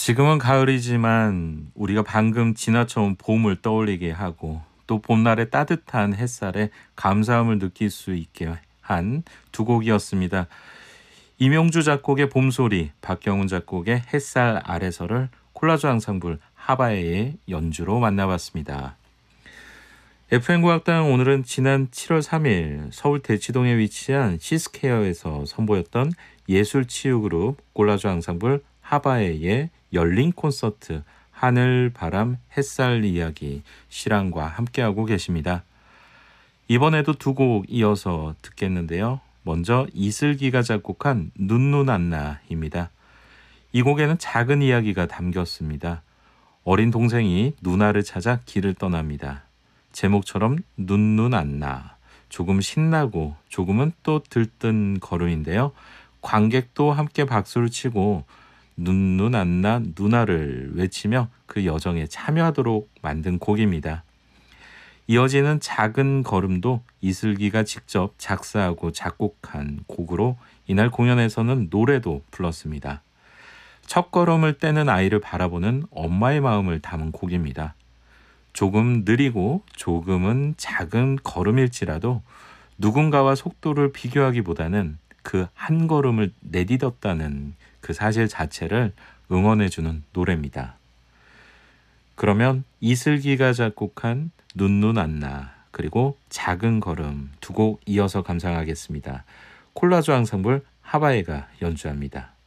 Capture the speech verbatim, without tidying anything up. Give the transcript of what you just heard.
지금은 가을이지만 우리가 방금 지나쳐온 봄을 떠올리게 하고 또 봄날의 따뜻한 햇살에 감사함을 느낄 수 있게 한 두 곡이었습니다. 이명주 작곡의 봄소리, 박경훈 작곡의 햇살 아래서를 콜라주 앙상블 하바에의 연주로 만나봤습니다. 에프엠 국악당 오늘은 지난 칠월 삼일 서울 대치동에 위치한 시스케어에서 선보였던 예술치유그룹 콜라주 앙상블 하바에의 열린 콘서트 하늘, 바람, 햇살 이야기 실황과 함께하고 계십니다. 이번에도 두 곡 이어서 듣겠는데요. 먼저 이슬기가 작곡한 눈누난나입니다. 이 곡에는 작은 이야기가 담겼습니다. 어린 동생이 누나를 찾아 길을 떠납니다. 제목처럼 눈누난나, 조금 신나고 조금은 또 들뜬 걸음인데요. 관객도 함께 박수를 치고 눈누난나 누나를 외치며 그 여정에 참여하도록 만든 곡입니다. 이어지는 작은 걸음도 이슬기가 직접 작사하고 작곡한 곡으로 이날 공연에서는 노래도 불렀습니다. 첫 걸음을 떼는 아이를 바라보는 엄마의 마음을 담은 곡입니다. 조금 느리고 조금은 작은 걸음일지라도 누군가와 속도를 비교하기보다는 그 한 걸음을 내딛었다는 그 사실 자체를 응원해주는 노래입니다. 그러면 이슬기가 작곡한 눈누난나 그리고 작은 걸음 두 곡 이어서 감상하겠습니다. 콜라주 앙상블 하바에가 연주합니다.